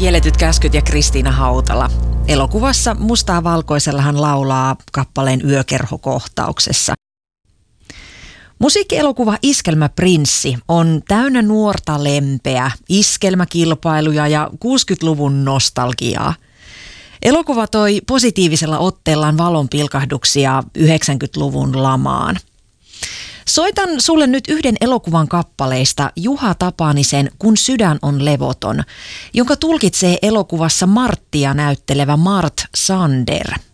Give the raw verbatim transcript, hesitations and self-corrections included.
Kielletyt käskyt ja Kristiina Hautala. Elokuvassa Mustaa valkoisella hän laulaa kappaleen Yökerhokohtauksessa. Musiikkielokuva Iskelmäprinssi on täynnä nuorta lempeä, iskelmäkilpailuja ja kuusikymmentäluvun nostalgiaa. Elokuva toi positiivisella otteellaan valonpilkahduksia yhdeksänkymmentäluvun lamaan. Soitan sulle nyt yhden elokuvan kappaleista Juha Tapanisen Kun sydän on levoton, jonka tulkitsee elokuvassa Marttia näyttelevä Mart Sander.